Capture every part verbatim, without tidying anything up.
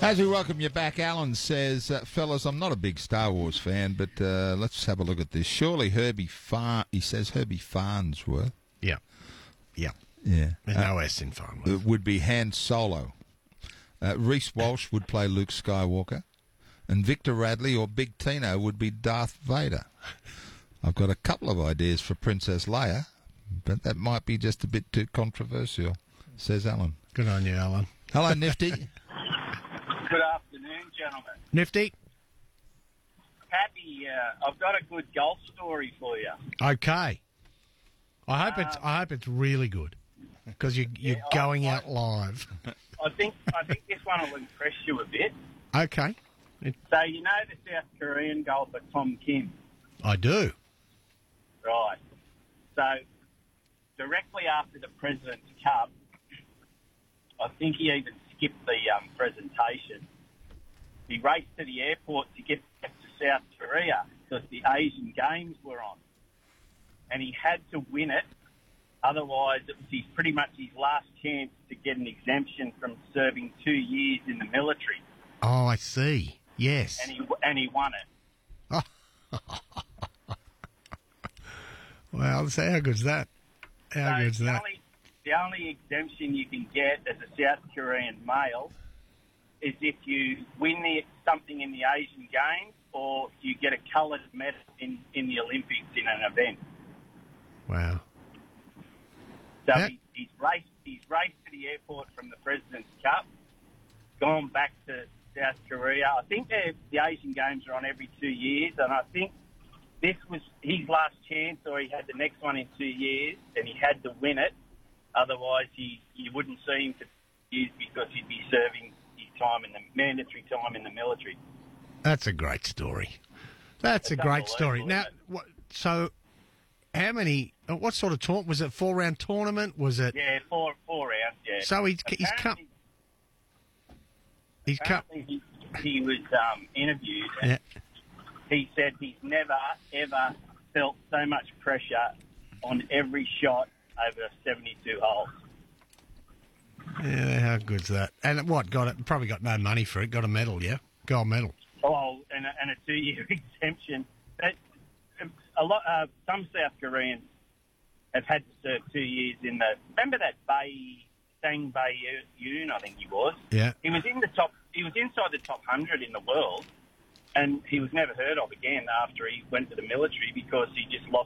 As we welcome you back, Alan says, uh, fellas, I'm not a big Star Wars fan, but uh, let's have a look at this. Surely Herbie Farn, he says Herbie Farnsworth. Yeah. Yeah. Yeah. There's Uh, no S in Farnworth. It would be Han Solo. Uh, Reese Walsh would play Luke Skywalker. And Victor Radley or Big Tino would be Darth Vader. I've got a couple of ideas for Princess Leia, but that might be just a bit too controversial, says Alan. Good on you, Alan. Hello, Nifty. Good afternoon, gentlemen. Nifty? Happy, uh, I've got a good golf story for you. Okay. I hope it's I hope it's really good because you, you're Yeah, I- going I- out live. I think I think this one will impress you a bit. Okay. It, So you know the South Korean golfer Tom Kim, I do. right? So directly after the President's Cup, I think he even skipped the um, presentation. He raced to the airport to get back to South Korea because the Asian Games were on, and he had to win it. Otherwise, it was his, pretty much his last chance to get an exemption from serving two years in the military, Oh, I see. Yes. and he and he won it. Well, so how good's that? How So good's the that? only, the only exemption you can get as a South Korean male is if you win the, something in the Asian Games or you get a coloured medal in, in the Olympics in an event. Wow. So Yeah. he, he's raced. He's raced to the airport from the President's Cup, gone back to South Korea. I think the the Asian Games are on every two years, and I think this was his last chance, or he had the next one in two years, and he had to win it. Otherwise, he you wouldn't see him for years because he'd be serving his time in the mandatory time in the military. That's a great story. That's a It's great story. unbelievable, Now, isn't it? what, so how many? uh, What sort of tournament was it? Four round tournament? Was it? Yeah, four four rounds. Yeah. So he's he's come. Apparently- He's come. Apparently he, he was um, interviewed, and Yeah. he said he's never, ever felt so much pressure on every shot over seventy-two holes. Yeah. How good's that? And what got it? Probably got no money for it. Got a medal. Yeah. Gold medal. Oh, and a, and a two-year exemption. That, a lot. Uh, some South Koreans have had to serve two years in the. Remember that Bay Sang Bay Yoon, I think he was. Yeah. He was in the top. He was inside the top hundred in the world, and he was never heard of again after he went to the military because he just lost.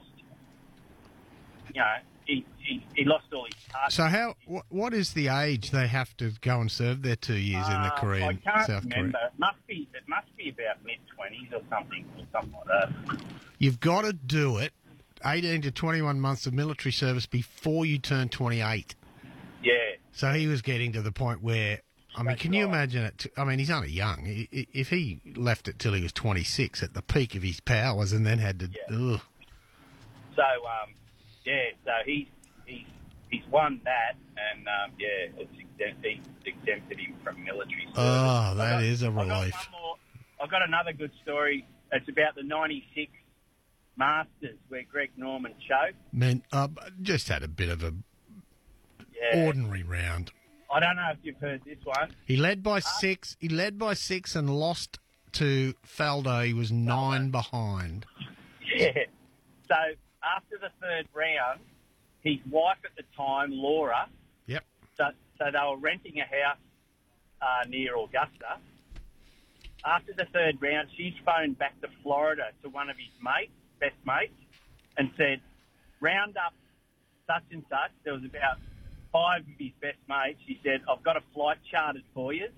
You know, he he, he lost all his parts. So how? What, what is the age they have to go and serve their two years in the Uh, Korean I can't South remember. Korea? It must be. It must be about mid twenties or something, or something like that. You've got to do it. eighteen to twenty-one months of military service before you turn twenty-eight. Yeah. So he was getting to the point where, I mean, That's can you right. imagine it? I mean, he's only young. I- I- If he left it till he was twenty-six at the peak of his powers and then had to, Yeah. ugh. So um, yeah. So he's he's he's won that, and um, yeah, it's exempt, he's exempted him from military service. Oh, that I've got- is a I've got relief. one more- I've got another good story. It's about the ninety-six Masters where Greg Norman choked. Man, uh, just had a bit of a Yeah. ordinary round. I don't know if you've heard this one. He led by six. He led by six and lost to Faldo. He was nine behind. Yeah. So after the third round, his wife at the time, Laura, Yep. so, so they were renting a house uh, near Augusta. After the third round, she's phoned back to Florida to one of his mates, best mates, and said, round up such and such. There was about five of his best mates. She said, I've got a flight chartered for you.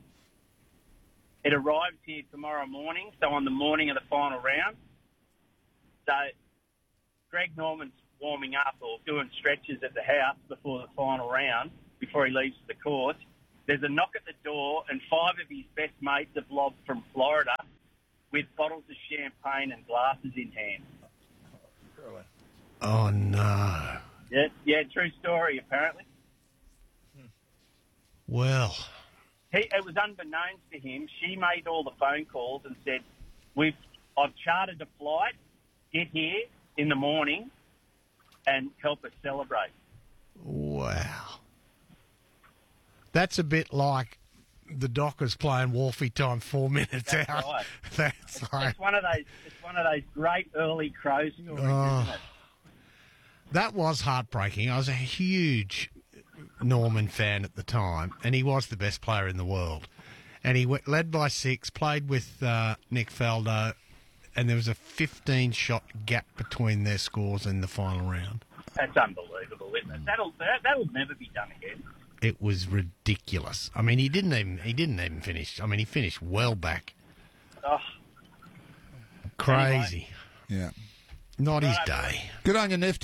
It arrives here tomorrow morning, so on the morning of the final round. So Greg Norman's warming up or doing stretches at the house before the final round, before he leaves the course. There's a knock at the door, and five of his best mates have lobbed from Florida with bottles of champagne and glasses in hand. Oh no. Yeah, yeah, true story, apparently. Well, He, it was unbeknownst to him. She made all the phone calls and said, "We've, I've chartered a flight. Get here in the morning and help us celebrate." wow. That's a bit like the Dockers playing Wolfie time four minutes That's out. right. That's It's, like it's one of those. It's one of those great early Crows stories, Oh. isn't it? that was heartbreaking. I was a huge Norman fan at the time, and he was the best player in the world. And he went, led by six, played with uh, Nick Faldo, and there was a fifteen-shot gap between their scores in the final round. That's unbelievable, isn't it? That'll that, that'll never be done again. It was ridiculous. I mean, he didn't even he didn't even finish. I mean, he finished well back. Oh, Crazy. Yeah. Not his Right. day. Good on you, Nifty.